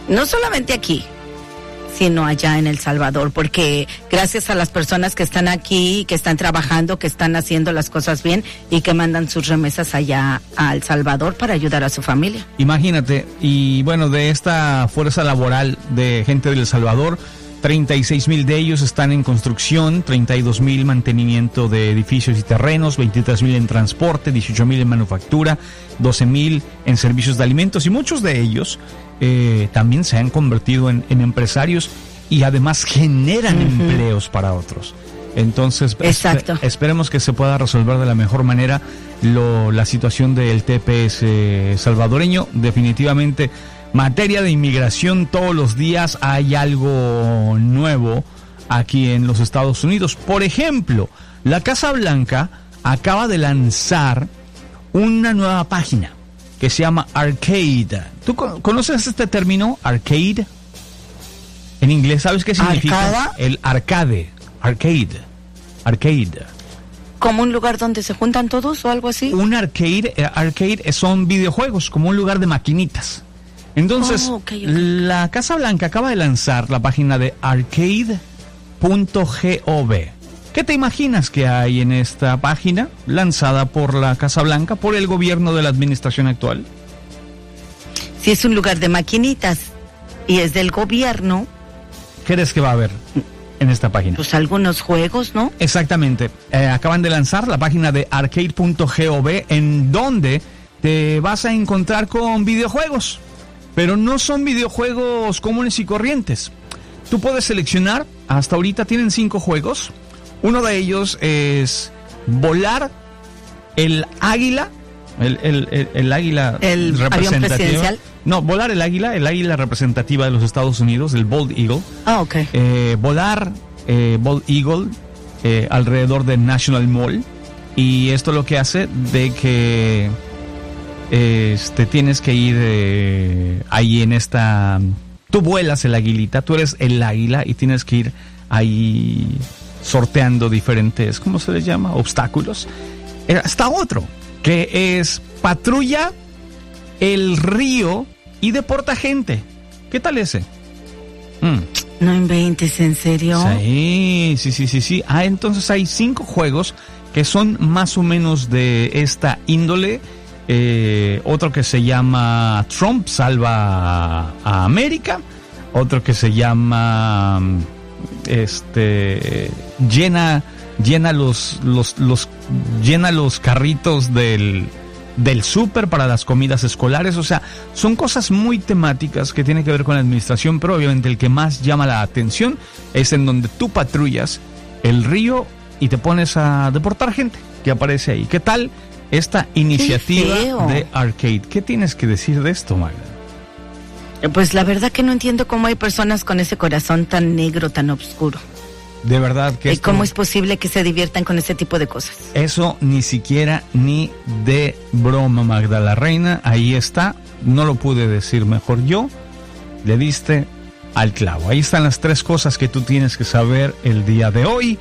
No solamente aquí, sino allá en El Salvador, porque gracias a las personas que están aquí, que están trabajando, que están haciendo las cosas bien y que mandan sus remesas allá a El Salvador para ayudar a su familia. Imagínate, y bueno, de esta fuerza laboral de gente de El Salvador, 36,000 de ellos están en construcción, 32,000 mantenimiento de edificios y terrenos, 23,000 en transporte, 18,000 en manufactura, 12,000 en servicios de alimentos, y muchos de ellos también se han convertido en empresarios y además generan empleos para otros. Entonces, esperemos que se pueda resolver de la mejor manera la situación del TPS salvadoreño. Definitivamente, materia de inmigración, todos los días hay algo nuevo aquí en los Estados Unidos. Por ejemplo, la Casa Blanca acaba de lanzar una nueva página que se llama Arcade. ¿Tú conoces este término, Arcade? En inglés, ¿sabes qué significa? ¿Arcada? El arcade. Arcade. ¿Como un lugar donde se juntan todos o algo así? Un arcade son videojuegos, como un lugar de maquinitas. Entonces, okay. La Casa Blanca acaba de lanzar la página de arcade.gov. ¿Qué te imaginas que hay en esta página lanzada por la Casa Blanca, por el gobierno de la administración actual? Si es un lugar de maquinitas y es del gobierno... ¿Qué crees que va a haber en esta página? Pues algunos juegos, ¿no? Exactamente. Acaban de lanzar la página de arcade.gov, en donde te vas a encontrar con videojuegos. Pero no son videojuegos comunes y corrientes. Tú puedes seleccionar, hasta ahorita tienen 5 juegos. Uno de ellos es volar el águila, el águila el avión presidencial. No, volar el águila representativa de los Estados Unidos, el Bald Eagle. Ah, ok. Volar Bald Eagle alrededor del National Mall. Y esto lo que hace de que tienes que ir ahí en esta... Tú vuelas el aguilita, tú eres el águila y tienes que ir ahí sorteando diferentes, ¿cómo se les llama? Obstáculos. Está otro, que es patrulla el río y deporta gente. ¿Qué tal ese? No inventes, ¿en serio? Sí. Entonces hay 5 juegos que son más o menos de esta índole. Otro que se llama Trump salva a América. Otro que se llama llena los carritos del súper para las comidas escolares. O sea, son cosas muy temáticas que tienen que ver con la administración, pero obviamente el que más llama la atención es en donde tú patrullas el río y te pones a deportar gente que aparece ahí. ¿Qué tal esta iniciativa de Arcade? ¿Qué tienes que decir de esto, Magda? Pues la verdad que no entiendo cómo hay personas con ese corazón tan negro, tan oscuro. De verdad que ¿Cómo es posible que se diviertan con ese tipo de cosas? Eso ni siquiera ni de broma, Magda la Reina. Ahí está, no lo pude decir mejor yo. Le diste al clavo. Ahí están las 3 cosas que tú tienes que saber el día de hoy.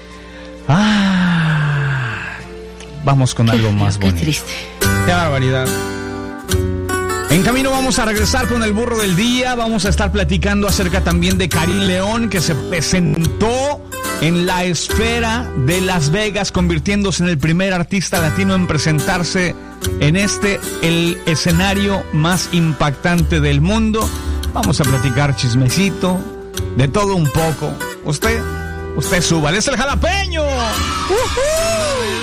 Vamos con algo más bonito. Qué triste. Qué barbaridad. En camino vamos a regresar con el burro del día. Vamos a estar platicando acerca también de Karim León, que se presentó en la esfera de Las Vegas, convirtiéndose en el primer artista latino en presentarse en el escenario más impactante del mundo. Vamos a platicar chismecito, de todo un poco. Usted súbale, es el jalapeño.